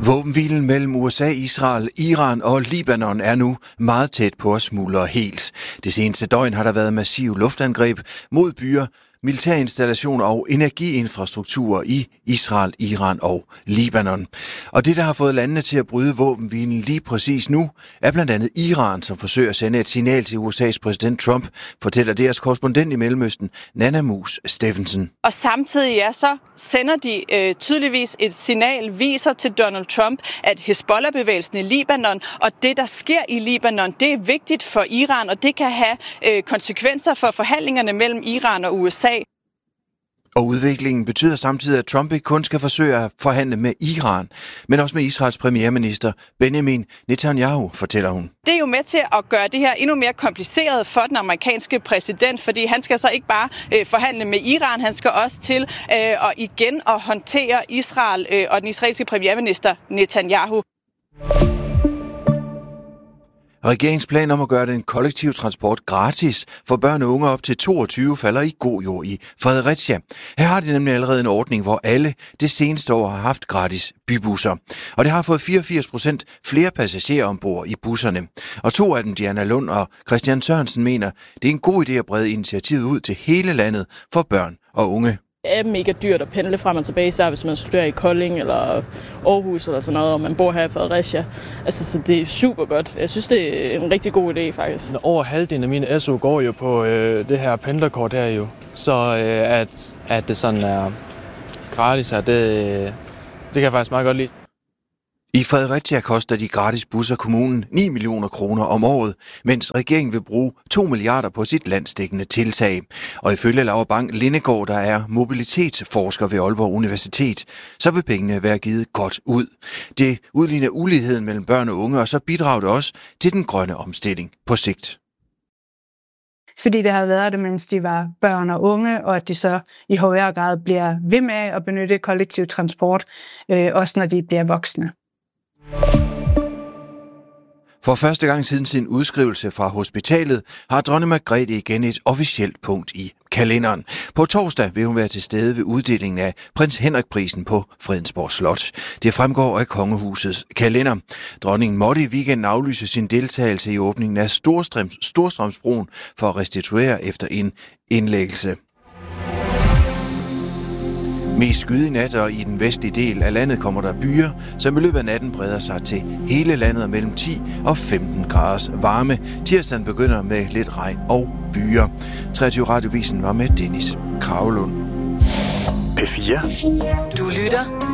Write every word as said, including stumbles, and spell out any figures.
Våbenhvilen mellem U S A, Israel, Iran og Libanon er nu meget tæt på at smuldre helt. Det seneste døgn har der været massive luftangreb mod byer, militærinstallationer og energiinfrastrukturer i Israel, Iran og Libanon. Og det, der har fået landene til at bryde våbenhvilen lige præcis nu, er blandt andet Iran, som forsøger at sende et signal til U S A's præsident Trump, fortæller deres korrespondent i Mellemøsten, Nanna Mus Steffensen. Og samtidig ja, så sender de øh, tydeligvis et signal, viser til Donald Trump, at Hezbollah-bevægelsen i Libanon og det, der sker i Libanon, det er vigtigt for Iran, og det kan have øh, konsekvenser for forhandlingerne mellem Iran og U S A. Og udviklingen betyder samtidig, at Trump ikke kun skal forsøge at forhandle med Iran, men også med Israels premierminister Benjamin Netanyahu, fortæller hun. Det er jo med til at gøre det her endnu mere kompliceret for den amerikanske præsident, fordi han skal så ikke bare øh, forhandle med Iran, han skal også til øh, at igen at håndtere Israel øh, og den israelske premierminister Netanyahu. Regeringens plan om at gøre den kollektive transport gratis for børn og unge op til toogtyve falder i god jord i Fredericia. Her har de nemlig allerede en ordning, hvor alle det seneste år har haft gratis bybusser. Og det har fået fireogfirs procent flere passagerer ombord i busserne. Og to af dem, Diana Lund og Christian Sørensen, mener, det er en god idé at brede initiativet ud til hele landet for børn og unge. Det er mega dyrt at pendle frem og tilbage, især hvis man studerer i Kolding eller Aarhus eller sådan noget, og man bor her i Fredericia. Altså, så det er super godt. Jeg synes, det er en rigtig god idé, faktisk. Over halvdelen af mine S U går jo på øh, det her pendlerkort her jo. Så øh, at, at det sådan er gratis her, det, det kan jeg faktisk meget godt lide. I Fredericia koster de gratis busser kommunen ni millioner kroner om året, mens regeringen vil bruge to milliarder på sit landsdækkende tiltag. Og ifølge Laura Bang Lindegaard, der er mobilitetsforsker ved Aalborg Universitet, så vil pengene være givet godt ud. Det udligner uligheden mellem børn og unge, og så bidrager det også til den grønne omstilling på sigt. Fordi det har været det, mens de var børn og unge, og at de så i højere grad bliver ved med at benytte kollektiv transport, øh, også når de bliver voksne. For første gang siden sin udskrivelse fra hospitalet har dronning Margrethe igen et officielt punkt i kalenderen. På torsdag vil hun være til stede ved uddelingen af Prins Henrik-prisen på Fredensborg Slot. Det fremgår af kongehusets kalender. Dronningen måtte i weekenden aflyse sin deltagelse i åbningen af Storstrøms, Storstrømsbroen for at restituere efter en indlæggelse. Mest skyde i nat, og i den vestlige del af landet kommer der byer, som i løbet af natten breder sig til hele landet mellem ti og femten graders varme. Tirsdagen begynder med lidt regn og byer. treogtyve Radiovisen var med Dennis Kragelund. P fire. Du lytter